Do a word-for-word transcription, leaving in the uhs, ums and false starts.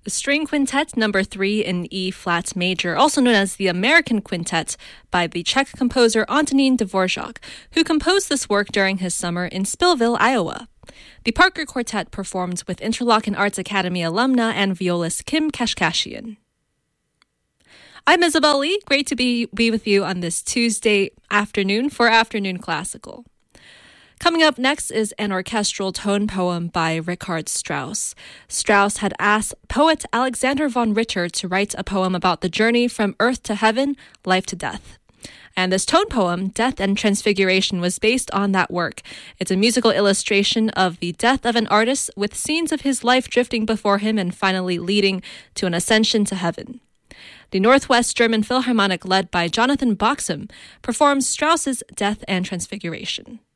The String Quintet number three in E-flat major, also known as the American Quintet, by the Czech composer Antonín Dvořák, who composed this work during his summer in Spillville, Iowa. The Parker Quartet performed with Interlochen Arts Academy alumna and violist Kim Kashkashian. I'm Isabel Lee. Great to be, be with you on this Tuesday afternoon for Afternoon Classical. Coming up next is an orchestral tone poem by Richard Strauss. Strauss had asked poet Alexander von Ritter to write a poem about the journey from earth to heaven, life to death. And this tone poem, Death and Transfiguration, was based on that work. It's a musical illustration of the death of an artist with scenes of his life drifting before him and finally leading to an ascension to heaven. The Northwest German Philharmonic, led by Jonathan Boxham, performs Strauss's Death and Transfiguration.